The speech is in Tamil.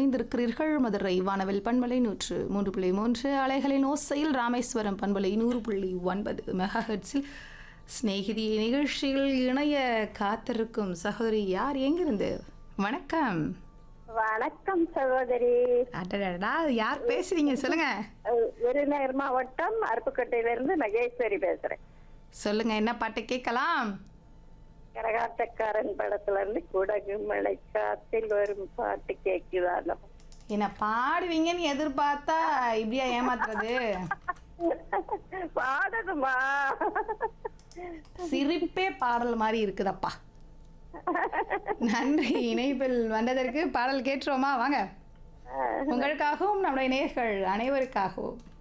இணைந்திருக்கிறீர்கள். மதுரை வானவில் பண்பலை 103.3 அலைகளின் ஓசையில் ராமேஸ்வரம் பண்பலை 100.9 மெகாஹெர்ட்ஸில் சிநேகிதி நிகழ்ச்சியில் இணைய காத்திருக்கும் சகோதரி யார் எங்கிருந்து? வணக்கம். வணக்கம் சகோதரி. அடடா, யார் பேசுறீங்க சொல்லுங்க. விருதுநகர் மாவட்டம் அருப்புக்கோட்டையிலிருந்து மகேஸ்வரி பேசுறேன். சொல்லுங்க, என்ன பாட்டு கேட்கலாம்? கரகாட்டக்காரன் படத்துல இருந்து குடகு மலை காத்தில் வரும் பாட்டு கேக்குதானோ. என்ன பாடுவீங்கன்னு எதிர்பார்த்தா இப்படியா ஏமாத்துறது? பாடணுமா? சிரிப்பே பாடல் மாதிரி இருக்குதப்பா. நன்றி இணைப்பில் வந்ததற்கு. பாடல் கேட்டுருவோமா? வாங்க, உங்களுக்காகவும் நம்முடைய நேயர்கள் அனைவருக்காகவும்.